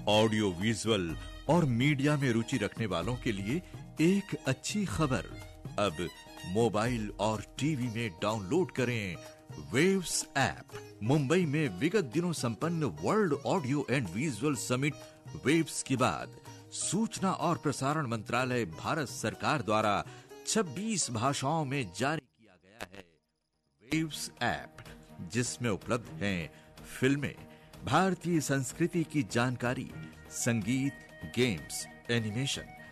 Audio visual और media में रुचि रखने वालों के लिए एक अच्छी खबर। अब मोबाइल और टीवी में डाउनलोड करें वेव्स ऐप। मुंबई में विगत दिनों संपन्न world audio and visual summit waves के बाद सूचना और प्रसारण मंत्रालय भारत सरकार द्वारा 26 भाषाओं में जारी किया गया है वेव्स ऐप, जिसमें उपलब्ध हैं फिल्में, भारतीय संस्कृति की जानकारी, संगीत, गेम्स, एनिमेशन,